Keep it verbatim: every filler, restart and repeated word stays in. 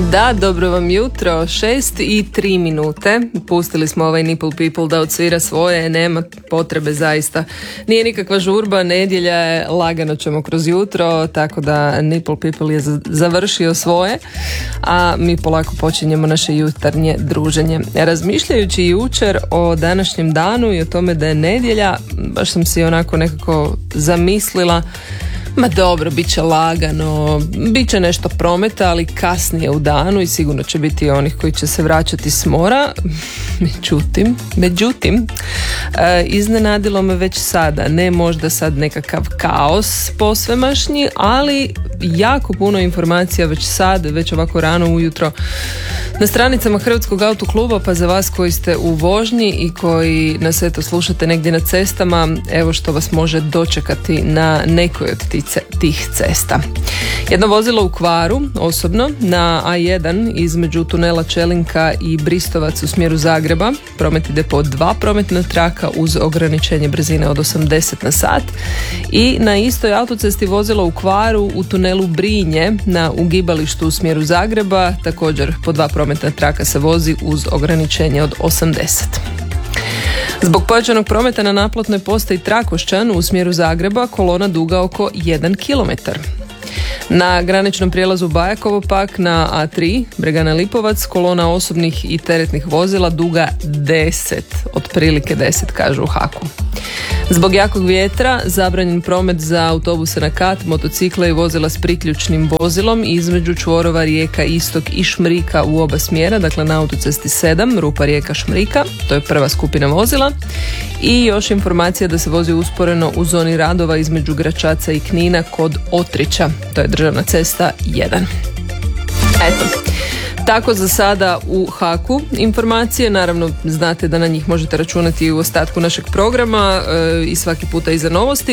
Da, dobro vam jutro, šest i tri minute. Pustili smo ovaj Nipple People da odsvira svoje, nema potrebe zaista. Nije nikakva žurba, nedjelja je, lagano ćemo kroz jutro, tako da Nipple People je završio svoje, a mi polako počinjemo naše jutarnje druženje. Razmišljajući jučer o današnjem danu i o tome da je nedjelja, baš sam si onako nekako zamislila, ma dobro, bit će lagano, bit će nešto prometa, ali kasnije u danu i sigurno će biti onih koji će se vraćati s mora. Međutim, međutim, e, iznenadilo me već sada, ne možda sad nekakav kaos posvemašnji, ali jako puno informacija već sad, već ovako rano ujutro na stranicama Hrvatskog autokluba, pa za vas koji ste u vožnji i koji nas eto slušate negdje na cestama, evo što vas može dočekati na nekoj od tih cesta. Jedno vozilo u kvaru, osobno, na A jedan između tunela Čelinka i Bristovac u smjeru Zagreba. Promet ide po dva prometna traka uz ograničenje brzine od osamdeset na sat. I na istoj autocesti vozilo u kvaru u tunelu Brinje na ugibalištu u smjeru Zagreba. Također po dva prometna traka se vozi uz ograničenje od osamdeset. Zbog pojačanog prometa na naplatnoj postaji Trakošćan u smjeru Zagreba kolona duga oko jedan kilometar. Na graničnom prijelazu Bajakovo pak na A tri Bregana Lipovac kolona osobnih i teretnih vozila duga deset, otprilike deset kažu u Haku. Zbog jakog vjetra zabranjen promet za autobuse na kat, motocikle i vozila s priključnim vozilom između čvorova Rijeka Istok i Šmrika u oba smjera, dakle na autocesti sedam Rupa Rijeka Šmrika, to je prva skupina vozila. I još informacija da se vozi usporeno u zoni radova između Gračaca i Knina kod Otrića, to je državna cesta jedan. Eto, tako za sada u Haku informacije, naravno znate da na njih možete računati i u ostatku našeg programa e, i svaki puta iza novosti.